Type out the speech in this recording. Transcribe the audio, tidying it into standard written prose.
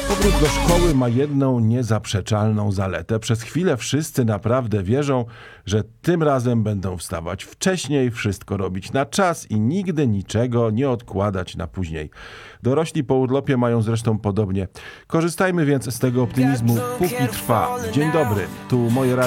Powrót do szkoły ma jedną niezaprzeczalną zaletę. Przez chwilę wszyscy naprawdę wierzą, że tym razem będą wstawać wcześniej, wszystko robić na czas i nigdy niczego nie odkładać na później. Dorośli po urlopie mają zresztą podobnie. Korzystajmy więc z tego optymizmu, póki trwa. Dzień dobry, tu moje radio.